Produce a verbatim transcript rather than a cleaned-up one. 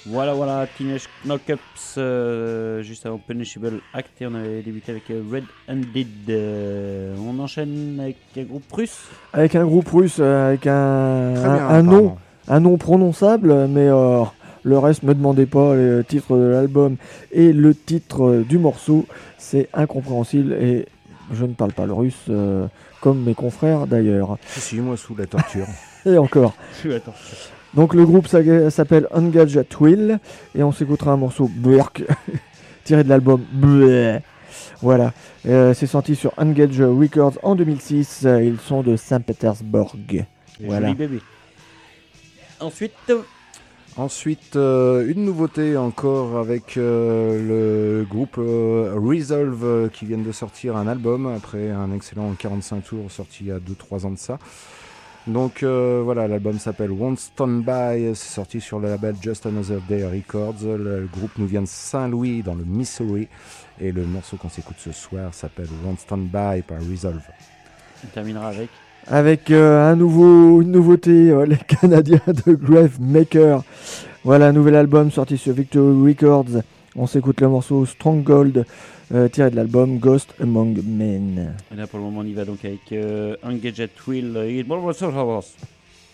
Voilà, voilà, Teenage Knockups, euh, juste avant Punishable Act, et on avait débuté avec euh, Red Handed. Euh, on enchaîne avec un groupe russe. Avec un groupe russe, euh, avec un, Très bien, un, un nom, apparemment. un nom prononçable, mais euh, le reste me demandez pas le titre de l'album et le titre du morceau, c'est incompréhensible et je ne parle pas le russe euh, comme mes confrères d'ailleurs. Si, si, moi sous la torture. Et encore. Attends. Donc le groupe s'ag- s'appelle Engage at Will et on s'écoutera un morceau Burk tiré de l'album Bleh. Voilà, Euh, c'est sorti sur Engage Records en deux mille six. Euh, Ils sont de Saint-Pétersbourg. Voilà. Joli bébé. Ensuite, Ensuite, euh, une nouveauté encore avec euh, le groupe euh, Resolve euh, qui viennent de sortir un album après un excellent quarante-cinq tours sorti il y a deux trois ans de ça. Donc euh, voilà, l'album s'appelle Won't Stand By, c'est sorti sur le label Just Another Day Records. Le, le groupe nous vient de Saint-Louis dans le Missouri et le morceau qu'on s'écoute ce soir s'appelle Won't Stand By par Resolve. on terminera avec. Avec euh, un nouveau, une nouveauté, euh, les Canadiens de Gravemaker. Voilà, un nouvel album sorti sur Victory Records. On s'écoute le morceau Stronghold, euh, tiré de l'album Ghost Among Men. Et là pour le moment on y va donc avec euh, Engage at Will. Et bon, bon, ça, ça, ça.